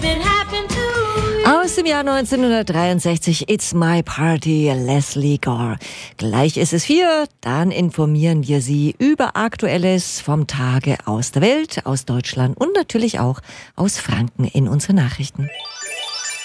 Aus dem Jahr 1963, It's My Party, Leslie Gore. Gleich ist es 4, dann informieren wir Sie über Aktuelles vom Tage aus der Welt, aus Deutschland und natürlich auch aus Franken in unseren Nachrichten.